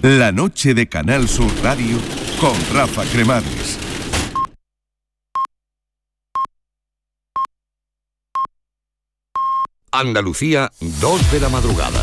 La noche de Canal Sur Radio con Rafa Cremades. Andalucía, 2 de la madrugada.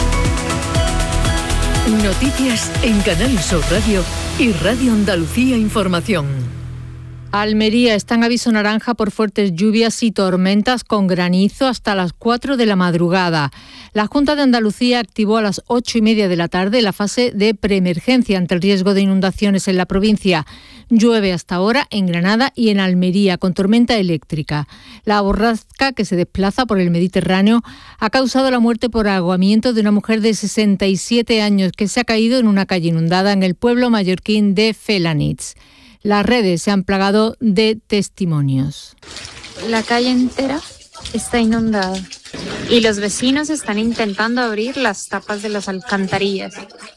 Noticias en Canal Sur Radio y Radio Andalucía Información. Almería está en aviso naranja por fuertes lluvias y tormentas con granizo hasta las 4 de la madrugada. La Junta de Andalucía activó a las 8:30 de la tarde la fase de preemergencia ante el riesgo de inundaciones en la provincia. Llueve hasta ahora en Granada y en Almería con tormenta eléctrica. La borrasca que se desplaza por el Mediterráneo ha causado la muerte por ahogamiento de una mujer de 67 años que se ha caído en una calle inundada en el pueblo mallorquín de Felanitx. Las redes se han plagado de testimonios. La calle entera está inundada y los vecinos están intentando abrir las tapas de las alcantarillas.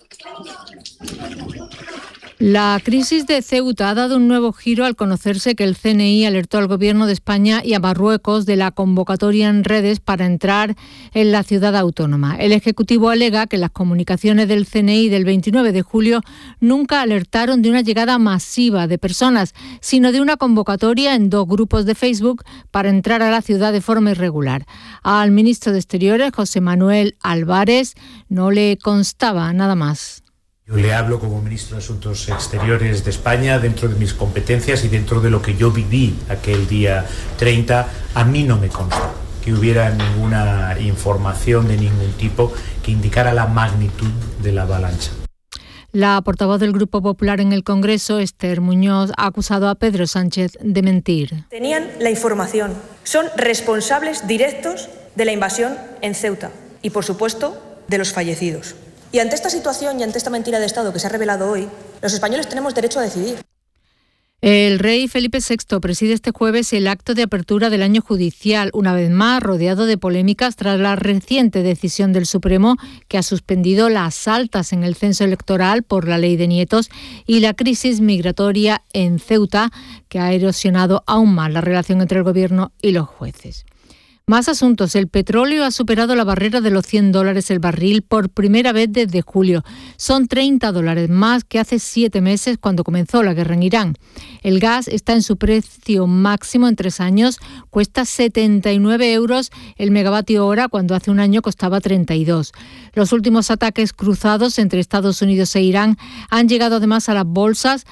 La crisis de Ceuta ha dado un nuevo giro al conocerse que el CNI alertó al Gobierno de España y a Marruecos de la convocatoria en redes para entrar en la ciudad autónoma. El Ejecutivo alega que las comunicaciones del CNI del 29 de julio nunca alertaron de una llegada masiva de personas, sino de una convocatoria en 2 grupos de Facebook para entrar a la ciudad de forma irregular. Al ministro de Exteriores, José Manuel Álvarez, no le constaba nada más. Yo le hablo como ministro de Asuntos Exteriores de España, dentro de mis competencias y dentro de lo que yo viví aquel día 30. A mí no me consta que hubiera ninguna información de ningún tipo que indicara la magnitud de la avalancha. La portavoz del Grupo Popular en el Congreso, Esther Muñoz, ha acusado a Pedro Sánchez de mentir. Tenían la información, son responsables directos de la invasión en Ceuta y, por supuesto, de los fallecidos. Y ante esta situación y ante esta mentira de Estado que se ha revelado hoy, los españoles tenemos derecho a decidir. El rey Felipe VI preside este jueves el acto de apertura del año judicial, una vez más rodeado de polémicas tras la reciente decisión del Supremo que ha suspendido las altas en el censo electoral por la ley de nietos y la crisis migratoria en Ceuta, que ha erosionado aún más la relación entre el Gobierno y los jueces. Más asuntos. El petróleo ha superado la barrera de los $100 el barril por primera vez desde julio. Son $30 más que hace 7 meses cuando comenzó la guerra en Irán. El gas está en su precio máximo en 3 años. Cuesta 79 euros el megavatio hora cuando hace un año costaba 32. Los últimos ataques cruzados entre Estados Unidos e Irán han llevado además a las bolsas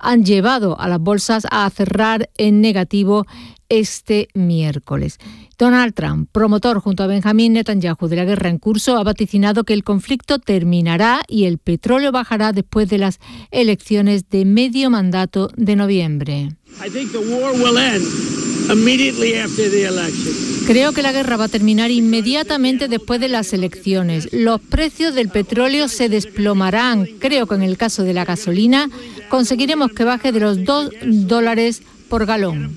a cerrar en negativo este miércoles. Donald Trump, promotor junto a Benjamín Netanyahu de la guerra en curso, ha vaticinado que el conflicto terminará y el petróleo bajará después de las elecciones de medio mandato de noviembre. Creo que la guerra va a terminar inmediatamente después de las elecciones. Los precios del petróleo se desplomarán. Creo que en el caso de la gasolina conseguiremos que baje de los $2 por galón.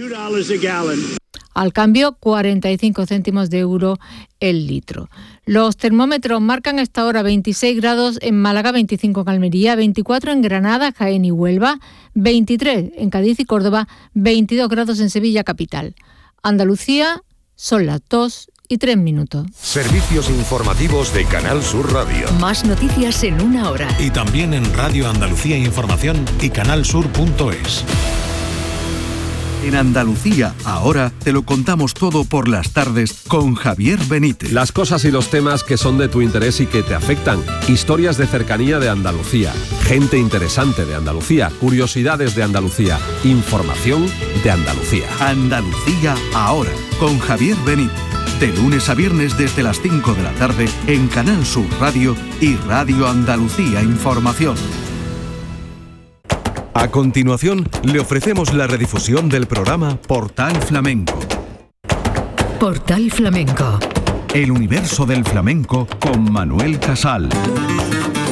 Al cambio, 45 céntimos de euro el litro. Los termómetros marcan hasta ahora 26 grados en Málaga, 25 en Almería, 24 en Granada, Jaén y Huelva, 23 en Cádiz y Córdoba, 22 grados en Sevilla capital. Andalucía, son las 2:03. Servicios informativos de Canal Sur Radio. Más noticias en 1 hora. Y también en Radio Andalucía Información y canalsur.es. En Andalucía, ahora te lo contamos todo por las tardes con Javier Benítez. Las cosas y los temas que son de tu interés y que te afectan. Historias de cercanía de Andalucía. Gente interesante de Andalucía. Curiosidades de Andalucía. Información de Andalucía. Andalucía, ahora, con Javier Benítez. De lunes a viernes desde las 5 de la tarde en Canal Sur Radio y Radio Andalucía Información. A continuación, le ofrecemos la redifusión del programa Portal Flamenco. Portal Flamenco. El universo del flamenco con Manuel Casal.